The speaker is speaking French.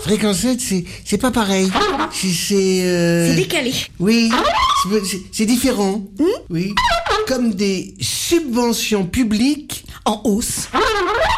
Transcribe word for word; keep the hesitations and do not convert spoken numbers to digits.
Fréquence sept, c'est, c'est pas pareil. C'est, c'est, euh... C'est décalé. Oui, c'est, c'est, c'est différent. Mmh. Oui. Comme des subventions publiques En hausse.